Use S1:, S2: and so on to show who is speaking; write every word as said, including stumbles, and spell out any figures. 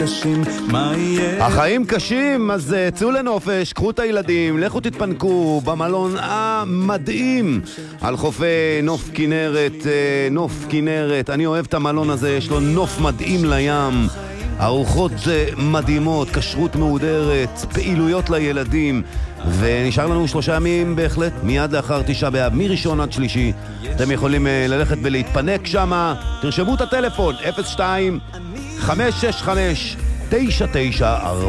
S1: החיים קשים, אז צאו לנופש, קחו את הילדים, לכו תתפנקו במלון המדהים על חופי נוף כנרת, נוף כנרת. אני אוהב את המלון הזה, יש לו נוף מדהים לים, ארוחות מדהימות, כשרות מהודרת, פעילויות לילדים, ונשאר לנו שלושה ימים בהחלט, מיד לאחר תשעה באב, מראשון עד שלישי. אתם יכולים ללכת ולהתפנק שמה, תרשמו את הטלפון אפס שתיים חמש שש חמש תשע תשע ארבע